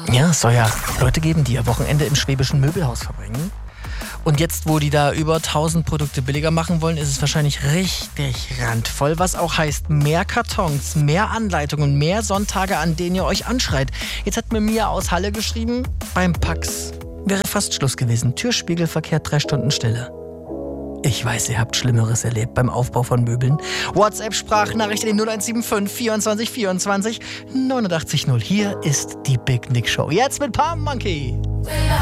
Ja, es soll ja Leute geben, die ihr Wochenende im schwäbischen Möbelhaus verbringen. Und jetzt, wo die da über 1000 Produkte billiger machen wollen, ist es wahrscheinlich richtig randvoll. Was auch heißt, mehr Kartons, mehr Anleitungen, mehr Sonntage, an denen ihr euch anschreit. Jetzt hat mir Mia aus Halle geschrieben, beim Pax wäre fast Schluss gewesen. Türspiegelverkehr, 3 Stunden Stille. Ich weiß, ihr habt Schlimmeres erlebt beim Aufbau von Möbeln. WhatsApp-Sprachnachricht in die 0175 24 24 89 0. Hier ist die Big Nick Show. Jetzt mit Palm Monkey.